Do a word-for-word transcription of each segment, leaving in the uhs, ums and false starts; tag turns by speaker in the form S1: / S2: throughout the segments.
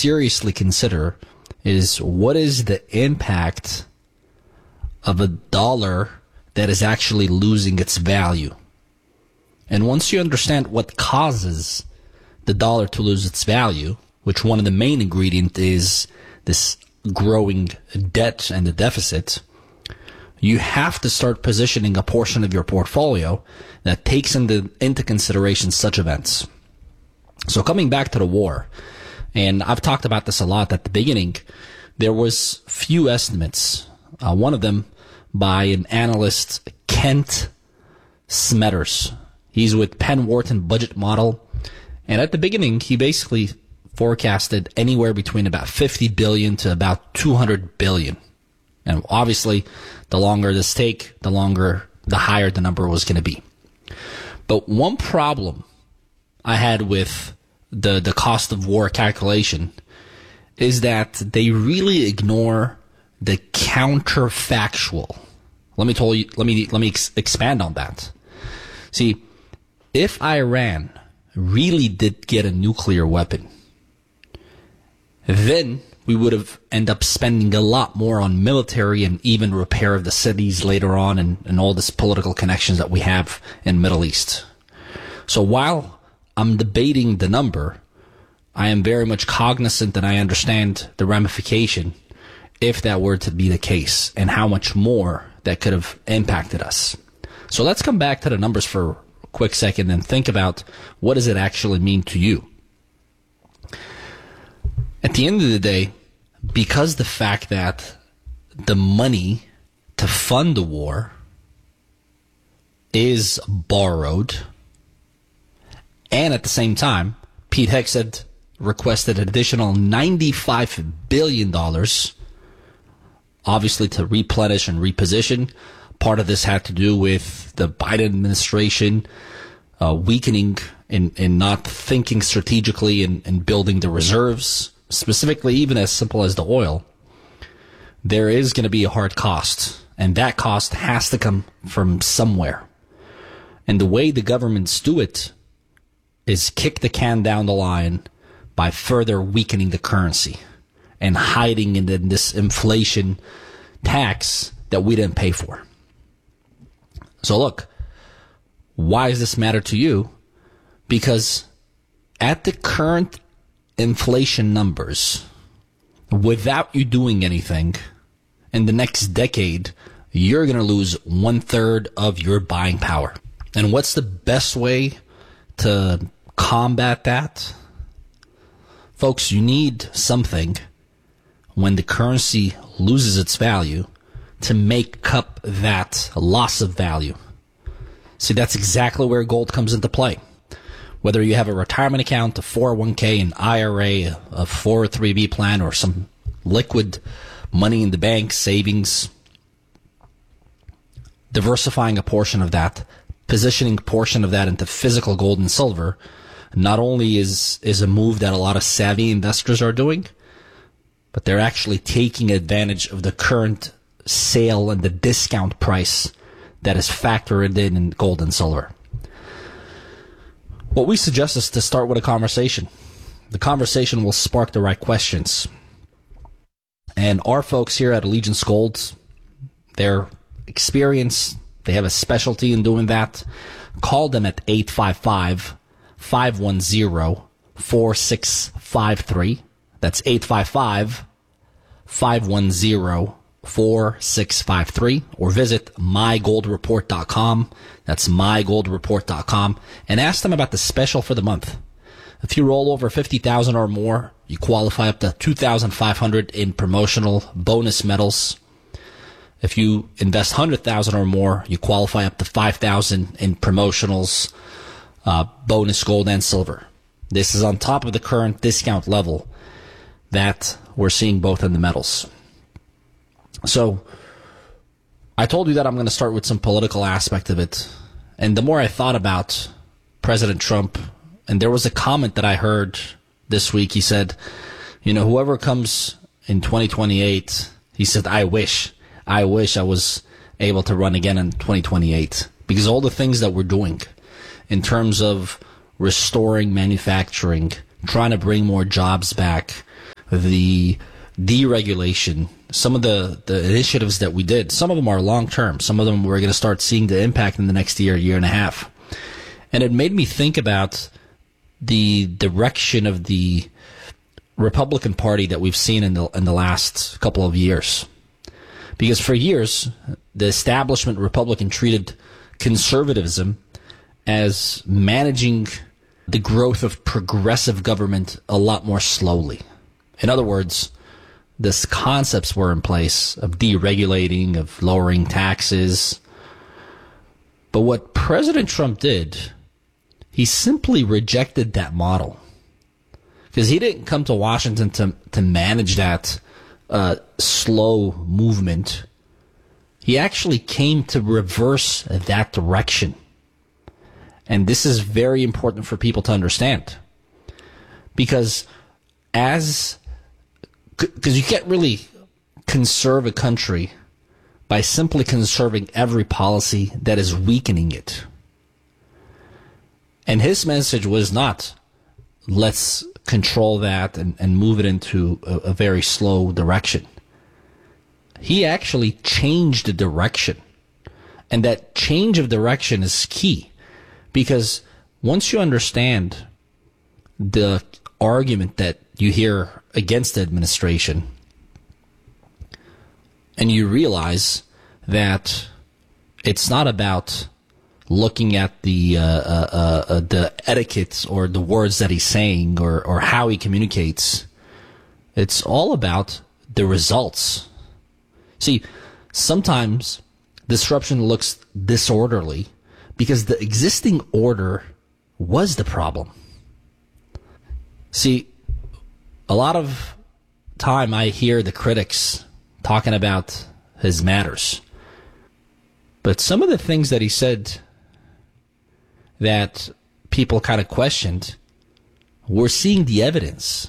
S1: seriously consider is what is the impact of a dollar that is actually losing its value. And once you understand what causes the dollar to lose its value, which one of the main ingredients is this growing debt and the deficit, you have to start positioning a portion of your portfolio that takes into, into consideration such events. So coming back to the war, and I've talked about this a lot at the beginning, there was few estimates. Uh, one of them by an analyst, Kent Smetters. He's with Penn Wharton Budget Model. And at the beginning, he basically forecasted anywhere between about fifty billion to about two hundred billion. And obviously, the longer this take, the longer, the higher the number was going to be. But one problem I had with the, the cost of war calculation is that they really ignore the counterfactual. Let me tell you, let me, let me ex- expand on that. See, if Iran really did get a nuclear weapon, then we would have ended up spending a lot more on military and even repair of the cities later on, and, and all this political connections that we have in Middle East. So while I'm debating the number, I am very much cognizant and I understand the ramification if that were to be the case and how much more that could have impacted us. So let's come back to the numbers for a quick second and think about what does it actually mean to you. At the end of the day, because the fact that the money to fund the war is borrowed, and at the same time, Pete Hegseth requested an additional ninety-five billion dollars, obviously to replenish and reposition. Part of this had to do with the Biden administration uh, weakening in, in not thinking strategically and, and building the reserves. Specifically, even as simple as the oil, there is going to be a hard cost, and that cost has to come from somewhere. And the way the governments do it is kick the can down the line by further weakening the currency and hiding in this inflation tax that we didn't pay for. So look, why does this matter to you? Because at the current inflation numbers, without you doing anything, in the next decade, you're going to lose one third of your buying power. And what's the best way to combat that? Folks, you need something when the currency loses its value to make up that loss of value. See, that's exactly where gold comes into play. Whether you have a retirement account, a four oh one k, an I R A, a four oh three b plan, or some liquid money in the bank, savings, diversifying a portion of that, positioning a portion of that into physical gold and silver, not only is, is a move that a lot of savvy investors are doing, but they're actually taking advantage of the current sale and the discount price that is factored in in gold and silver. What we suggest is to start with a conversation. The conversation will spark the right questions. And our folks here at Allegiance Gold, they're experienced, they have a specialty in doing that. Call them at eight five five, five one zero, four six five three. That's eight five five, five one zero, four six five three, or visit my gold report dot com. That's my gold report dot com, and ask them about the special for the month. If you roll over fifty thousand or more, you qualify up to two thousand five hundred in promotional bonus metals. If you invest one hundred thousand or more, you qualify up to five thousand in promotionals, uh, bonus gold and silver. This is on top of the current discount level that we're seeing both in the metals. So I told you that I'm going to start with some political aspect of it. And the more I thought about President Trump, and there was a comment that I heard this week. He said, you know, whoever comes in twenty twenty-eight, he said, I wish, I wish I was able to run again in twenty twenty-eight. Because all the things that we're doing in terms of restoring manufacturing, trying to bring more jobs back, the deregulation, some of the, the initiatives that we did, some of them are long-term. Some of them we're going to start seeing the impact in the next year, year and a half. And it made me think about the direction of the Republican Party that we've seen in the in the last couple of years. Because for years, the establishment Republican treated conservatism as managing the growth of progressive government a lot more slowly. In other words, these concepts were in place of deregulating, of lowering taxes. But what President Trump did, he simply rejected that model. Because he didn't come to Washington to, to manage that uh, slow movement. He actually came to reverse that direction. And this is very important for people to understand. Because as, because you can't really conserve a country by simply conserving every policy that is weakening it. And his message was not, let's control that and, and move it into a, a very slow direction. He actually changed the direction. And that change of direction is key. Because once you understand the argument that you hear against the administration, and you realize that it's not about looking at the uh, uh, uh, the etiquette or the words that he's saying or, or how he communicates. It's all about the results. See, sometimes disruption looks disorderly because the existing order was the problem. See, a lot of time I hear the critics talking about his matters. But some of the things that he said that people kind of questioned, we're seeing the evidence.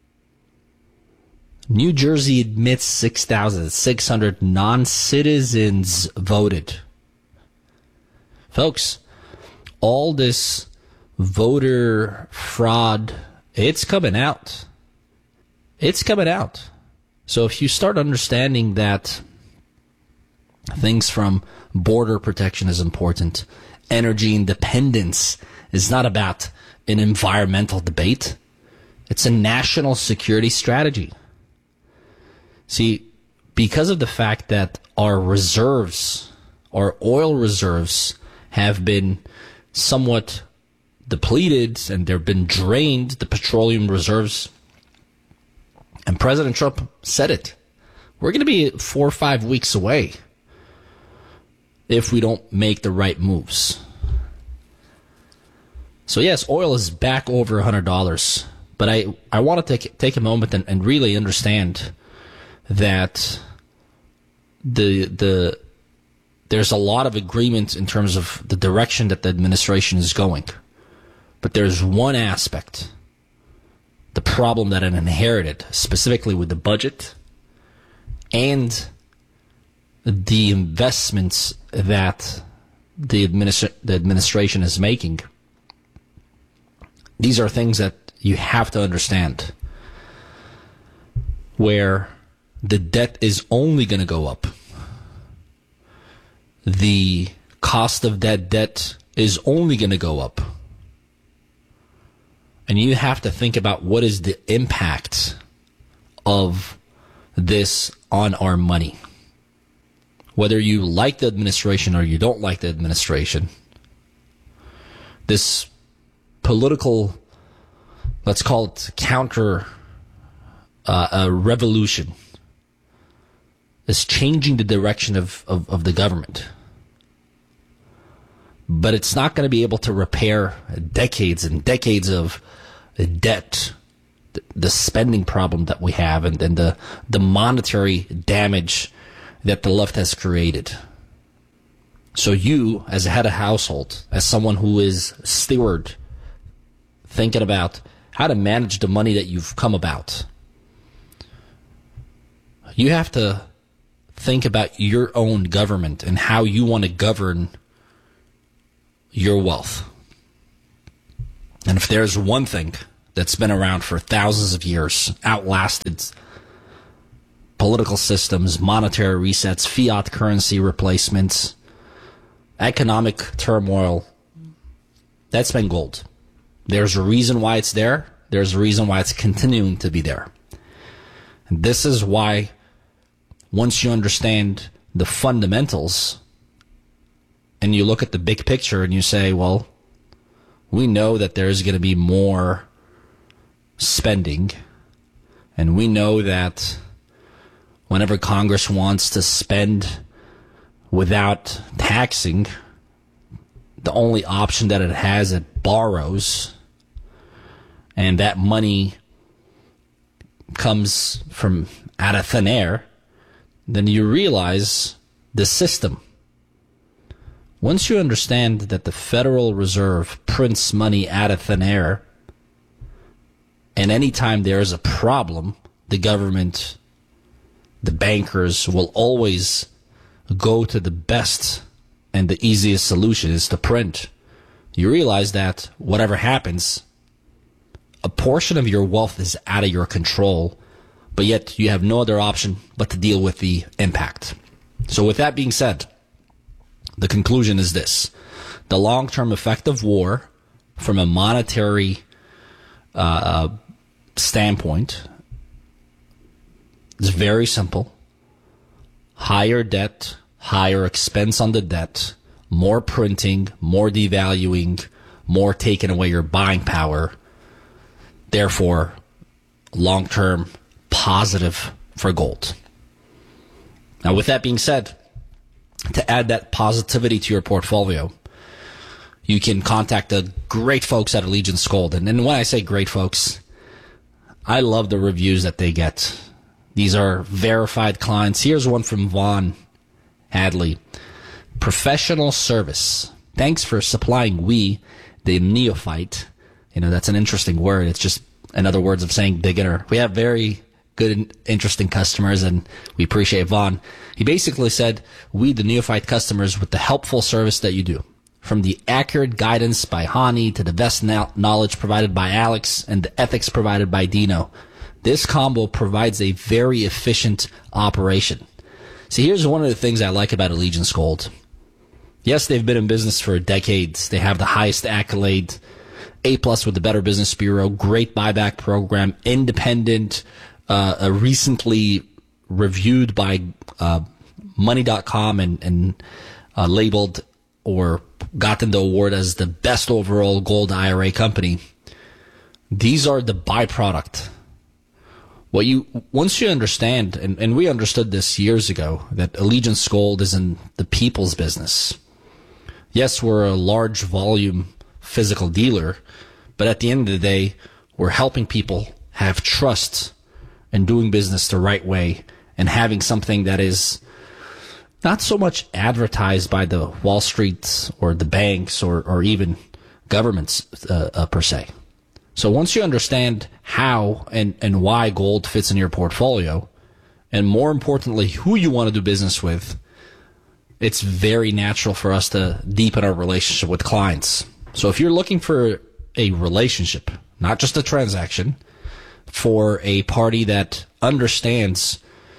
S1: New Jersey admits six thousand six hundred non-citizens voted. Folks, all this voter fraud, it's coming out. It's coming out. So if you start understanding that things from border protection is important, energy independence is not about an environmental debate. It's a national security strategy. See, because of the fact that our reserves, our oil reserves, have been somewhat depleted and they've been drained, the petroleum reserves, and President Trump said it. We're going to be four or five weeks away if we don't make the right moves. So yes, oil is back over one hundred dollars. But I, I want to take take a moment and, and really understand that the the there's a lot of agreement in terms of the direction that the administration is going. But there's one aspect, the problem that it inherited, specifically with the budget and the investments that the, administra- the administration is making. These are things that you have to understand, where the debt is only going to go up. The cost of that debt is only going to go up. And you have to think about what is the impact of this on our money. Whether you like the administration or you don't like the administration, this political, let's call it counter uh, a revolution, is changing the direction of, of, of the government. But it's not going to be able to repair decades and decades of debt, the spending problem that we have, and, and the, the monetary damage that the left has created. So you, as a head of household, as someone who is steward, thinking about how to manage the money that you've come about, you have to think about your own government and how you want to govern your wealth. And if there's one thing that's been around for thousands of years, outlasted political systems, monetary resets, fiat currency replacements, economic turmoil. That's been gold. There's a reason why it's there. There's a reason why it's continuing to be there. And this is why, once you understand the fundamentals and you look at the big picture and you say, well, we know that there's going to be more spending, and we know that whenever Congress wants to spend without taxing, the only option that it has, it borrows, and that money comes from out of thin air, then you realize the system. Once you understand that the Federal Reserve prints money out of thin air, and anytime there is a problem, the government, the bankers will always go to the best and the easiest solution is to print. You realize that whatever happens, a portion of your wealth is out of your control, but yet you have no other option but to deal with the impact. So with that being said, the conclusion is this. The long-term effect of war from a monetary uh, standpoint is very simple. Higher debt, higher expense on the debt, more printing, more devaluing, more taking away your buying power. Therefore, long-term positive for gold. Now, with that being said, to add that positivity to your portfolio, you can contact the great folks at Allegiance Gold. And, and when I say great folks, I love the reviews that they get. These are verified clients. Here's one from Vaughn Hadley. Professional service. Thanks for supplying we, the neophyte. You know, that's an interesting word. It's just another words of saying beginner. We have very good and interesting customers, and we appreciate Vaughn. He basically said, we, the neophyte customers, with the helpful service that you do. From the accurate guidance by Hani to the best knowledge provided by Alex and the ethics provided by Dino. This combo provides a very efficient operation. See, here's one of the things I like about Allegiance Gold. Yes, they've been in business for decades. They have the highest accolade, A plus with the Better Business Bureau, great buyback program, independent, uh, uh, recently reviewed by uh, money dot com and, and uh, labeled or gotten the award as the best overall gold I R A company. These are the byproduct. What you once you understand, and, and we understood this years ago, that Allegiance Gold is in the people's business. Yes, we're a large volume physical dealer, but at the end of the day, we're helping people have trust in doing business the right way and having something that is not so much advertised by the Wall Street or the banks or, or even governments uh, uh, per se. So once you understand how and, and why gold fits in your portfolio, and more importantly, who you want to do business with, it's very natural for us to deepen our relationship with clients. So if you're looking for a relationship, not just a transaction, for a party that understands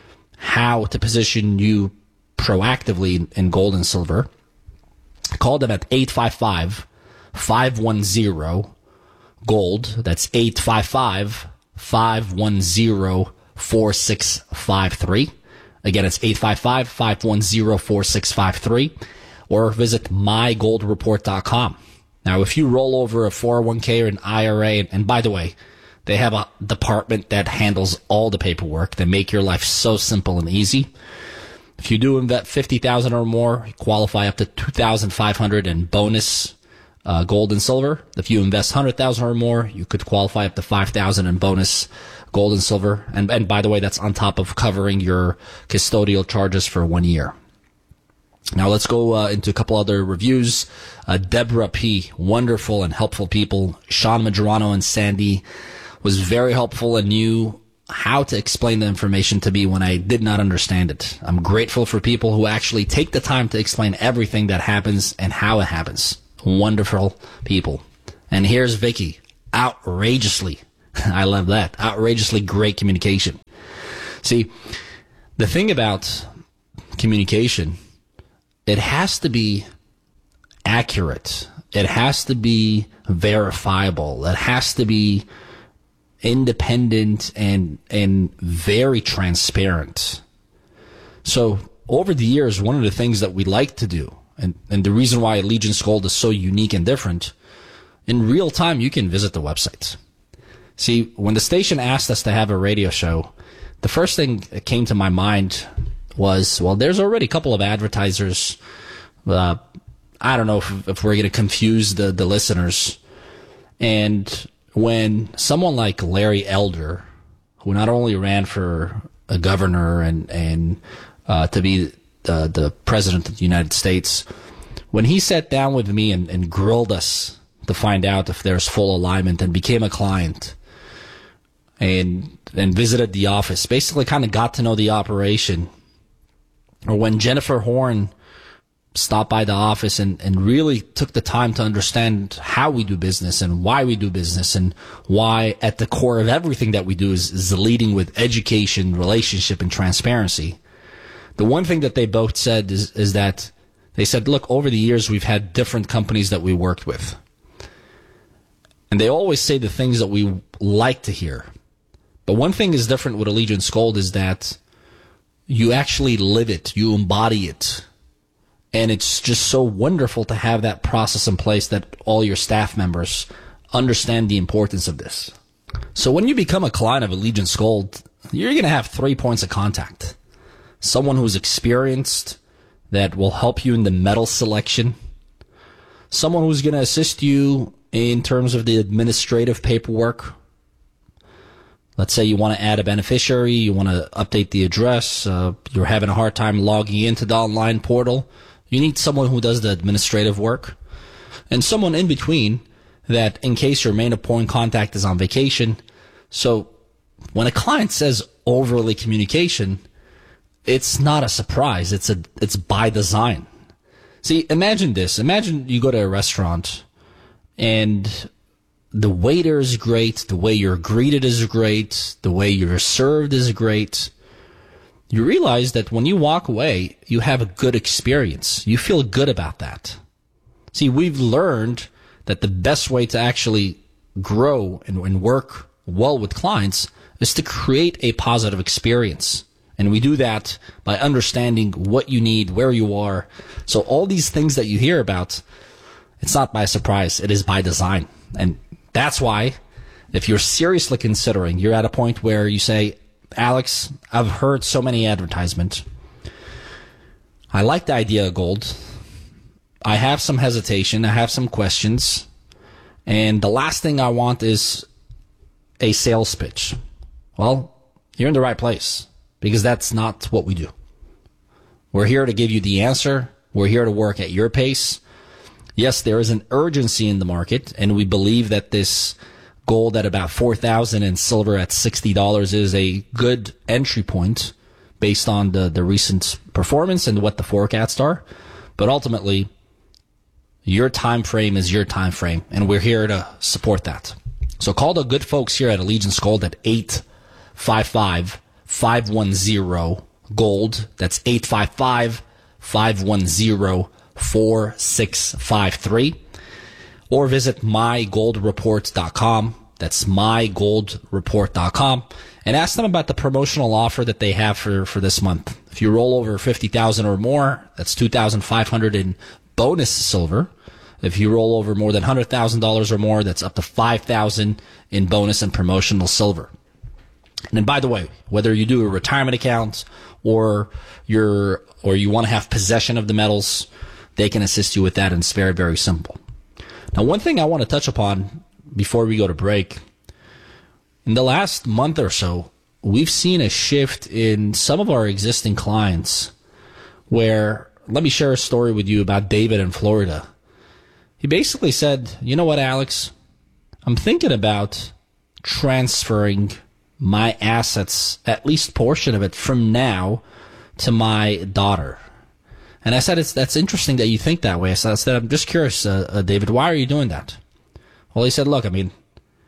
S1: how to position you proactively in gold and silver, call them at eight five five, five one zero, gold. That's eight five five, five one zero, four six five three. Again, it's eight five five, five one zero, four six five three, or visit my gold report dot com. Now, if you roll over a four oh one k or an I R A, and by the way, they have a department that handles all the paperwork. They make your life so simple and easy. If you do invest fifty thousand dollars or more, you qualify up to two thousand five hundred dollars in bonus uh, gold and silver. If you invest one hundred thousand dollars or more, you could qualify up to five thousand dollars in bonus gold and silver. And, and by the way, that's on top of covering your custodial charges for one year. Now let's go uh, into a couple other reviews. Uh, Deborah P., wonderful and helpful people. Sean Majerano and Sandy was very helpful and knew how to explain the information to me when I did not understand it. I'm grateful for people who actually take the time to explain everything that happens and how it happens. Wonderful people. And here's Vicky. outrageously, I love that, outrageously great communication. See, the thing about communication, it has to be accurate. It has to be verifiable. It has to be independent and and very transparent. So over the years, one of the things that we like to do, and, and the reason why Allegiance Gold is so unique and different, in real time, you can visit the website. See, when the station asked us to have a radio show, the first thing that came to my mind was, well, there's already a couple of advertisers. Uh, I don't know if, if we're going to confuse the, the listeners. And when someone like Larry Elder, who not only ran for a governor and, and uh, to be the, the president of the United States, when he sat down with me and, and grilled us to find out if there's full alignment and became a client and and visited the office, basically kind of got to know the operation, or when Jennifer Horn stopped by the office and, and really took the time to understand how we do business and why we do business and why at the core of everything that we do is, is leading with education, relationship, and transparency. The one thing that they both said is, is that they said, look, over the years, we've had different companies that we worked with. And they always say the things that we like to hear. But one thing is different with Allegiance Gold is that you actually live it, you embody it. And it's just so wonderful to have that process in place that all your staff members understand the importance of this. So when you become a client of Allegiance Gold, you're going to have three points of contact. Someone who's experienced that will help you in the metal selection. Someone who's going to assist you in terms of the administrative paperwork. Let's say you want to add a beneficiary, you want to update the address, uh, you're having a hard time logging into the online portal. You need someone who does the administrative work. And someone in between that, in case your main point contact is on vacation. So when a client says overly communication, it's not a surprise. It's a it's by design. See, imagine this. Imagine you go to a restaurant and the waiter is great, the way you're greeted is great, the way you're served is great. You realize that when you walk away, you have a good experience. You feel good about that. See, we've learned that the best way to actually grow and, and work well with clients is to create a positive experience. And we do that by understanding what you need, where you are. So all these things that you hear about, it's not by surprise. It is by design. And that's why, if you're seriously considering, you're at a point where you say, Alex, I've heard so many advertisements. I like the idea of gold. I have some hesitation. I have some questions. And the last thing I want is a sales pitch. Well, you're in the right place, because that's not what we do. We're here to give you the answer. We're here to work at your pace. Yes, there is an urgency in the market, and we believe that this gold at about four thousand dollars and silver at sixty dollars is a good entry point based on the, the recent performance and what the forecasts are. But ultimately, your time frame is your time frame, and we're here to support that. So call the good folks here at Allegiance Gold at eight five five, five one zero, GOLD. That's eight five five, five one zero, four six five three. Or visit my gold report dot com. That's my gold report dot com. And ask them about the promotional offer that they have for, for this month. If you roll over fifty thousand dollars or more, that's two thousand five hundred dollars in bonus silver. If you roll over more than one hundred thousand dollars or more, that's up to five thousand dollars in bonus and promotional silver. And then, by the way, whether you do a retirement account or you're, or you want to have possession of the metals, they can assist you with that, and it's very, very simple. Now, one thing I want to touch upon before we go to break, in the last month or so, we've seen a shift in some of our existing clients where, let me share a story with you about David in Florida. He basically said, you know what, Alex, I'm thinking about transferring my assets, at least portion of it, from now to my daughter. And I said, it's that's interesting that you think that way. So I said, I'm just curious, uh, uh, David, why are you doing that? Well, he said, look, I mean,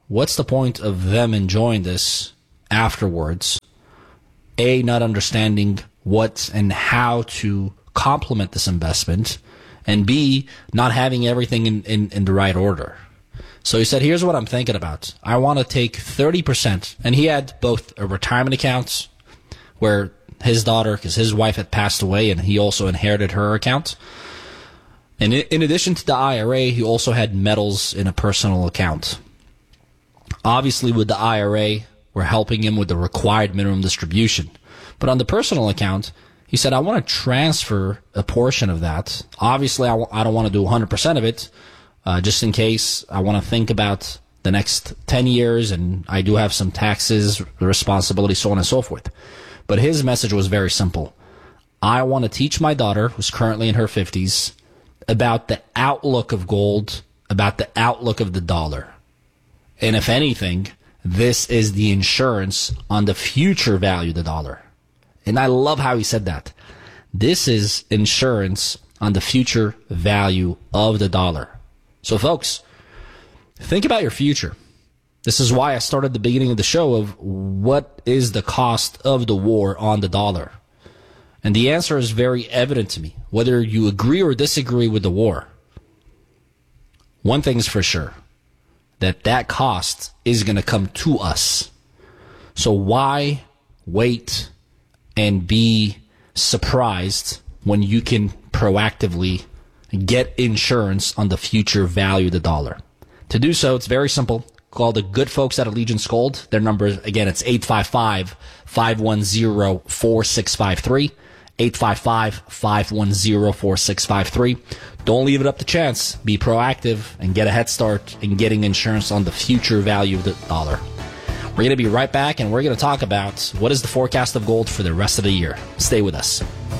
S1: what's the point of them enjoying this afterwards? A, not understanding what and how to complement this investment, and B, not having everything in, in, in the right order. So he said, here's what I'm thinking about. I want to take thirty percent, and he had both a retirement account where his daughter, because his wife had passed away, and he also inherited her account. And in addition to the I R A, he also had metals in a personal account. Obviously, with the I R A, we're helping him with the required minimum distribution. But on the personal account, he said, I want to transfer a portion of that. Obviously, I w- I don't want to do one hundred percent of it, uh, just in case I want to think about the next ten years, and I do have some taxes, responsibility, so on and so forth. But his message was very simple. I want to teach my daughter, who's currently in her fifties, about the outlook of gold, about the outlook of the dollar. And if anything, this is the insurance on the future value of the dollar. And I love how he said that. This is insurance on the future value of the dollar. So folks, think about your future. This is why I started the beginning of the show of what is the cost of the war on the dollar? And the answer is very evident to me, whether you agree or disagree with the war. One thing is for sure, that that cost is going to come to us. So why wait and be surprised when you can proactively get insurance on the future value of the dollar? To do so, it's very simple. Call the good folks at Allegiance Gold. Their number, again, it's eight five five, five one zero, four six five three. eight five five, five one zero, four six five three. Don't leave it up to chance. Be proactive and get a head start in getting insurance on the future value of the dollar. We're going to be right back, and we're going to talk about what is the forecast of gold for the rest of the year. Stay with us.